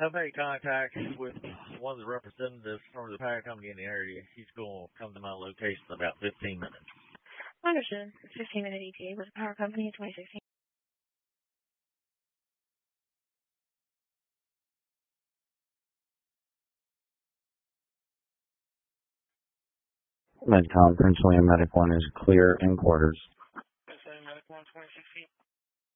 I've made contact with one of the representatives from the power company in the area. He's going to come to my location in about 15 minutes. Understood. 15-minute ETA with the power company in 2016. Medcom, Prince William Medic 1 is clear in quarters. Prince William Medic 1, 2016.